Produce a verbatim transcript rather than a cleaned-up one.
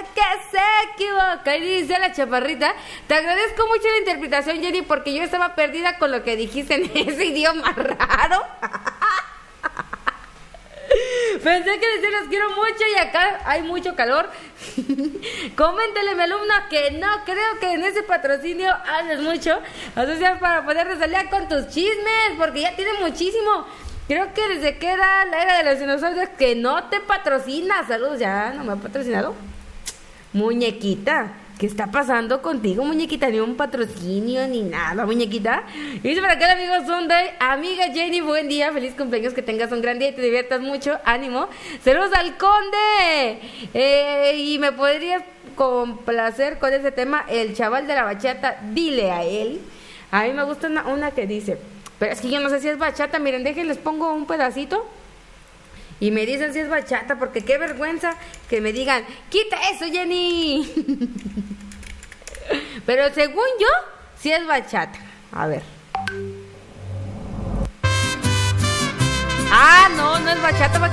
que se equivoca. Y dice la chaparrita: te agradezco mucho la interpretación, Jenny, porque yo estaba perdida con lo que dijiste en ese idioma raro. Pensé que decir los quiero mucho y acá hay mucho calor. Coméntale a mi alumna que no creo que en ese patrocinio haces mucho. O sea, para poder resalir con tus chismes, porque ya tiene muchísimo. Creo que desde que era la era de los dinosaurios que no te patrocina. Saludos, ya no me ha patrocinado. Muñequita, ¿qué está pasando contigo, muñequita? Ni un patrocinio, ni nada, muñequita. Y dice para acá el amigo Sunday: amiga Jenny, buen día, feliz cumpleaños, que tengas un gran día y te diviertas mucho, ánimo. Saludos al conde. Eh, y me podrías complacer con ese tema, el chaval de la bachata, dile a él. A mí me gusta una, una que dice, pero es que yo no sé si es bachata, miren, déjenles pongo un pedacito. Y me dicen si es bachata, porque qué vergüenza que me digan, quita eso, Jenny. Pero según yo, sí es bachata. A ver. Ah, no, no es bachata, porque